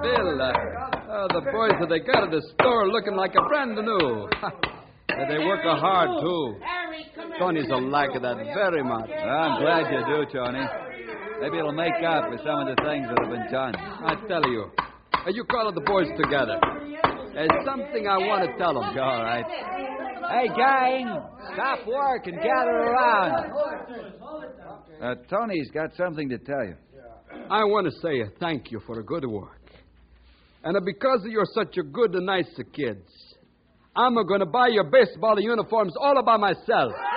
Bill, the boys that they got at the store looking like a brand new. But they work hard, too. Tony's a lack of that very much. I'm glad you do, Tony. Maybe it'll make up for some of the things that have been done. I tell you. You call the boys together. There's something I want to tell them. All right. Hey, gang, stop work and gather around. Tony's got something to tell you. I want to say thank you for the good work. And because you're such a good and nice kids, I'm going to buy your baseball uniforms all by myself.